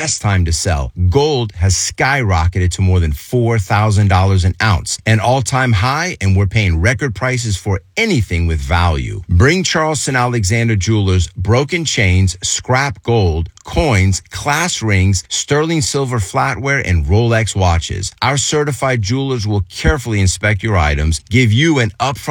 best time to sell. Gold has skyrocketed to more than $4,000 an ounce, an all-time high, and we're paying record prices for anything with value. Bring Charleston Alexander Jewelers broken chains, scrap gold, coins, class rings, sterling silver flatware, and Rolex watches. Our certified jewelers will carefully inspect your items, give you an upfront